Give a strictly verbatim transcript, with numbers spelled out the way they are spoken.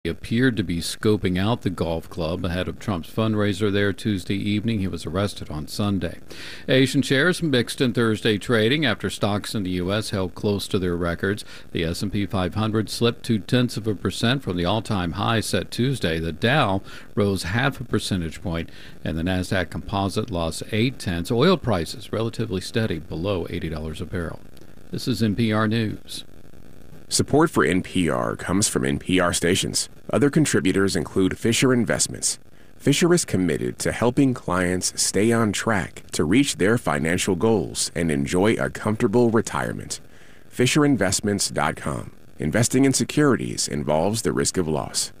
He appeared to be scoping out the golf club ahead of Trump's fundraiser there Tuesday evening. He was arrested on Sunday. Asian shares mixed in Thursday trading after stocks in the U S held close to their records. The S and P five hundred slipped two-tenths of a percent from the all-time high set Tuesday. The Dow rose half a percentage point, and the Nasdaq Composite lost eight-tenths. Oil prices relatively steady below eighty dollars a barrel. This is N P R News. Support for N P R comes from N P R stations. Other contributors include Fisher Investments. Fisher is committed to helping clients stay on track to reach their financial goals and enjoy a comfortable retirement. Fisher Investments dot com. Investing in securities involves the risk of loss.